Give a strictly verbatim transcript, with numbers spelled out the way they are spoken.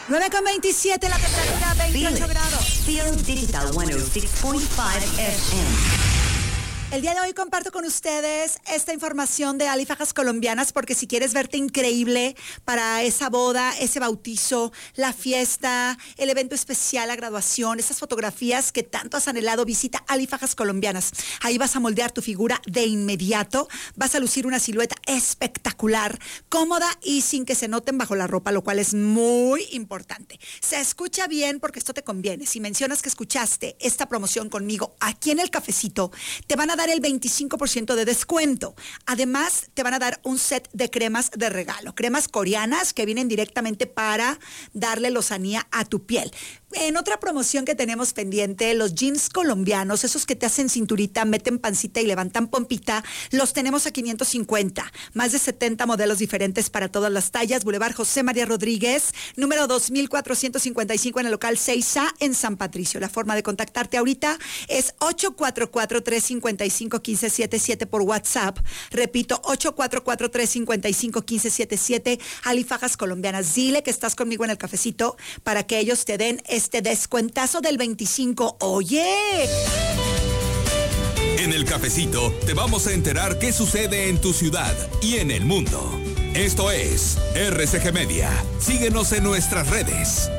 nueve con veintisiete, la temperatura veintiocho grados. Feel Digital ciento seis punto cinco F M. El día de hoy comparto con ustedes esta información de Ali Fajas Colombianas, porque si quieres verte increíble para esa boda, ese bautizo, la fiesta, el evento especial, la graduación, esas fotografías que tanto has anhelado, visita Ali Fajas Colombianas. Ahí vas a moldear tu figura de inmediato, vas a lucir una silueta espectacular, cómoda y sin que se noten bajo la ropa, lo cual es muy importante. Se escucha bien porque esto te conviene. Si mencionas que escuchaste esta promoción conmigo aquí en el cafecito, te van a dar el veinticinco por ciento de descuento. Además, te van a dar un set de cremas de regalo, cremas coreanas que vienen directamente para darle lozanía a tu piel. En otra promoción que tenemos pendiente, los jeans colombianos, esos que te hacen cinturita, meten pancita y levantan pompita, los tenemos a quinientos cincuenta. Más de setenta modelos diferentes para todas las tallas. Boulevard José María Rodríguez, número dos mil cuatrocientos cincuenta y cinco en el local seis A en San Patricio. La forma de contactarte ahorita es ocho cuatro cuatro, tres cinco cinco, uno cinco siete siete por WhatsApp. Repito, ocho cuatro cuatro, tres cinco cinco, uno cinco siete siete. Ali Fajas Colombianas. Dile que estás conmigo en el cafecito para que ellos te den este descuentazo del veinticinco. ¡Oye! En el cafecito te vamos a enterar qué sucede en tu ciudad y en el mundo. Esto es R C G Media. Síguenos en nuestras redes.